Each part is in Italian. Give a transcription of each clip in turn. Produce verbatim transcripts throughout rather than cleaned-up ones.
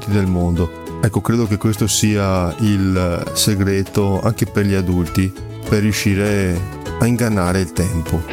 punti del mondo. Ecco, credo che questo sia il segreto anche per gli adulti per riuscire a ingannare il tempo.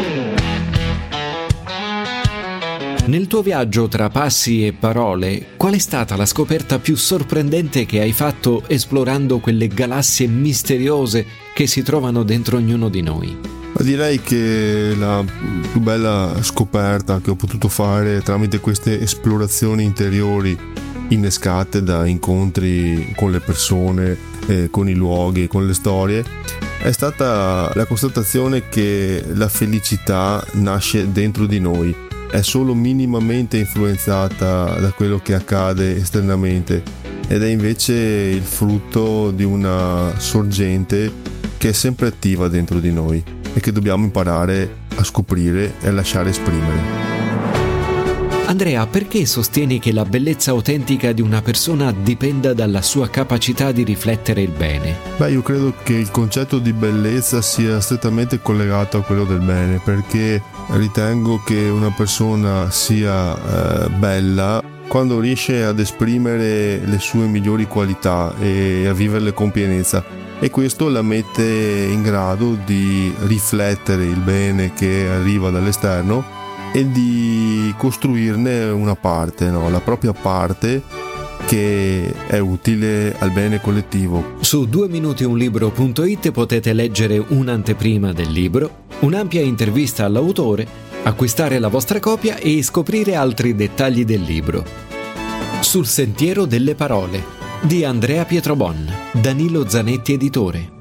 Nel tuo viaggio tra passi e parole, qual è stata la scoperta più sorprendente che hai fatto esplorando quelle galassie misteriose che si trovano dentro ognuno di noi? Direi che la più bella scoperta che ho potuto fare tramite queste esplorazioni interiori innescate da incontri con le persone, eh, con i luoghi, con le storie, è stata la constatazione che la felicità nasce dentro di noi, è solo minimamente influenzata da quello che accade esternamente ed è invece il frutto di una sorgente che è sempre attiva dentro di noi e che dobbiamo imparare a scoprire e a lasciare esprimere. Andrea, perché sostieni che la bellezza autentica di una persona dipenda dalla sua capacità di riflettere il bene? Beh, io credo che il concetto di bellezza sia strettamente collegato a quello del bene, perché ritengo che una persona sia eh, bella quando riesce ad esprimere le sue migliori qualità e a viverle con pienezza, e questo la mette in grado di riflettere il bene che arriva dall'esterno e di costruirne una parte, no? La propria parte che è utile al bene collettivo. Su due minuti un libro punto it potete leggere un'anteprima del libro, un'ampia intervista all'autore, acquistare la vostra copia e scoprire altri dettagli del libro. Sul sentiero delle parole di Andrea Pietrobon, Danilo Zanetti editore.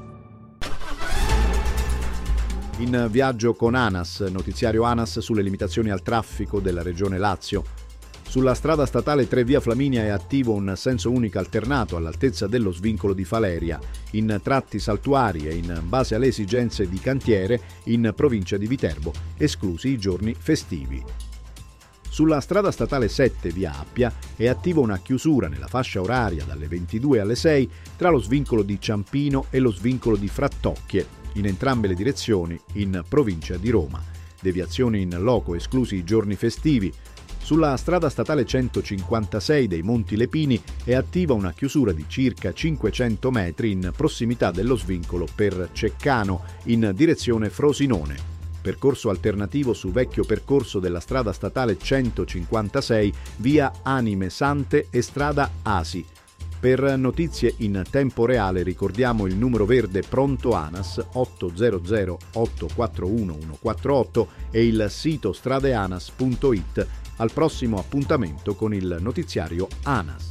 In viaggio con ANAS, notiziario ANAS sulle limitazioni al traffico della regione Lazio. Sulla strada statale tre via Flaminia è attivo un senso unico alternato all'altezza dello svincolo di Faleria, in tratti saltuari e in base alle esigenze di cantiere in provincia di Viterbo, esclusi i giorni festivi. Sulla strada statale sette via Appia è attiva una chiusura nella fascia oraria dalle ventidue alle sei tra lo svincolo di Ciampino e lo svincolo di Frattocchie, in entrambe le direzioni in provincia di Roma. Deviazioni in loco esclusi i giorni festivi. Sulla strada statale centocinquantasei dei Monti Lepini è attiva una chiusura di circa cinquecento metri in prossimità dello svincolo per Ceccano in direzione Frosinone. Percorso alternativo su vecchio percorso della strada statale centocinquantasei via Anime Sante e strada Asi. Per notizie in tempo reale ricordiamo il numero verde pronto ANAS otto zero zero otto quattro uno uno quattro otto e il sito stradeanas punto it. Al prossimo appuntamento con il notiziario ANAS.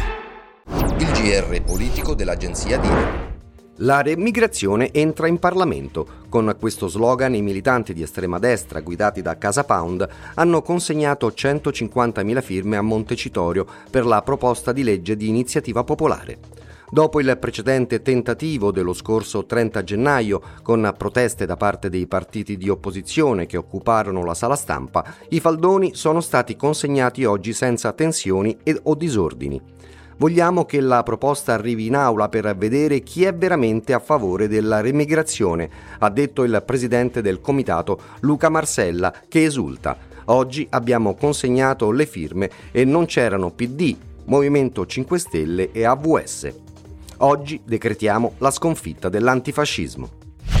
Il G R politico dell'agenzia Dire. La remigrazione entra in Parlamento. Con questo slogan i militanti di estrema destra guidati da Casa Pound hanno consegnato centocinquantamila firme a Montecitorio per la proposta di legge di iniziativa popolare. Dopo il precedente tentativo dello scorso trenta gennaio, con proteste da parte dei partiti di opposizione che occuparono la sala stampa, i faldoni sono stati consegnati oggi senza tensioni e o disordini. Vogliamo che la proposta arrivi in aula per vedere chi è veramente a favore della remigrazione, ha detto il presidente del comitato Luca Marsella, che esulta. Oggi abbiamo consegnato le firme e non c'erano P D, Movimento cinque Stelle e A V S. Oggi decretiamo la sconfitta dell'antifascismo.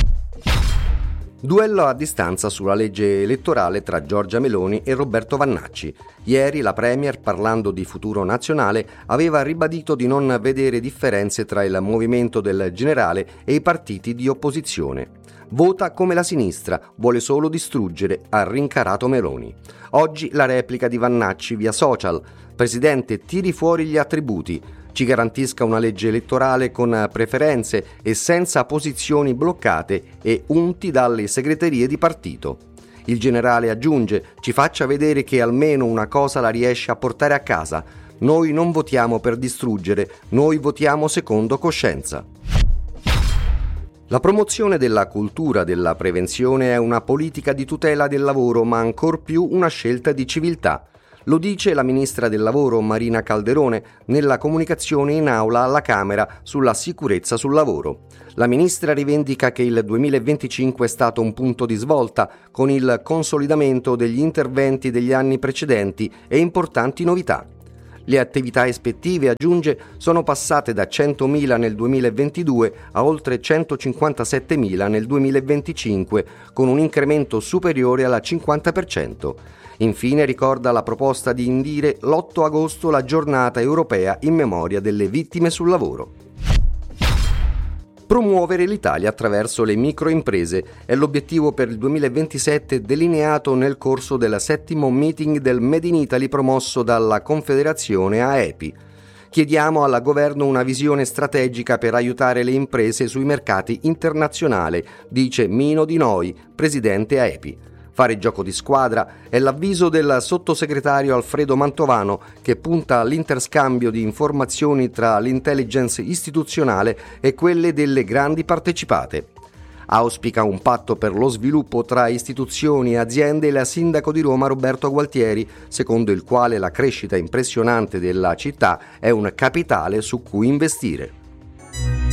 Duello a distanza sulla legge elettorale tra Giorgia Meloni e Roberto Vannacci. Ieri la Premier, parlando di futuro nazionale, aveva ribadito di non vedere differenze tra il movimento del generale e i partiti di opposizione. Vota come la sinistra, vuole solo distruggere, ha rincarato Meloni. Oggi la replica di Vannacci via social. Presidente, tiri fuori gli attributi. Ci garantisca una legge elettorale con preferenze e senza posizioni bloccate e unti dalle segreterie di partito. Il generale aggiunge: ci faccia vedere che almeno una cosa la riesce a portare a casa. Noi non votiamo per distruggere, noi votiamo secondo coscienza. La promozione della cultura della prevenzione è una politica di tutela del lavoro, ma ancor più una scelta di civiltà. Lo dice la ministra del Lavoro Marina Calderone nella comunicazione in aula alla Camera sulla sicurezza sul lavoro. La ministra rivendica che il duemilaventicinque è stato un punto di svolta con il consolidamento degli interventi degli anni precedenti e importanti novità. Le attività ispettive, aggiunge, sono passate da centomila nel duemilaventidue a oltre centocinquantasettemila nel duemilaventicinque, con un incremento superiore alla cinquanta per cento. Infine ricorda la proposta di indire l'otto agosto la giornata europea in memoria delle vittime sul lavoro. Promuovere l'Italia attraverso le microimprese è l'obiettivo per il duemilaventisette delineato nel corso del settimo meeting del Made in Italy promosso dalla Confederazione A E P I. Chiediamo al governo una visione strategica per aiutare le imprese sui mercati internazionali, dice Mino Di Noi, presidente A E P I. Fare gioco di squadra è l'avviso del sottosegretario Alfredo Mantovano, che punta all'interscambio di informazioni tra l'intelligence istituzionale e quelle delle grandi partecipate. Auspica un patto per lo sviluppo tra istituzioni e aziende il sindaco di Roma Roberto Gualtieri, secondo il quale la crescita impressionante della città è un capitale su cui investire.